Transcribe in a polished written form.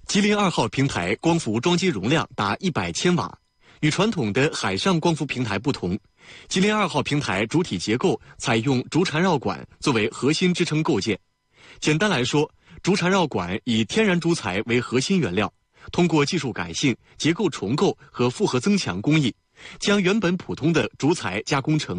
吉林2号平台光伏装机容量达100千瓦，与传统的海上光伏平台不同，吉林2号平台主体结构采用竹缠绕管作为核心支撑构件。简单来说，竹缠绕管以天然竹材为核心原料，通过技术改性、结构重构和复合增强工艺，将原本普通的竹材加工成